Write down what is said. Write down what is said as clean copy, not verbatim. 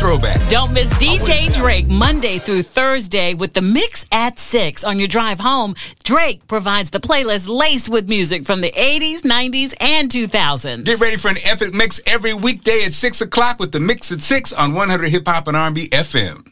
throwback. Don't miss DJ Drake Monday through Thursday with the Mix at 6. On your drive home, Drake provides the playlist laced with music from the 80s, 90s, and 2000s. Get ready for an epic mix every weekday at 6 o'clock with the Mix at 6 on 100 Hip Hop and R&B FM.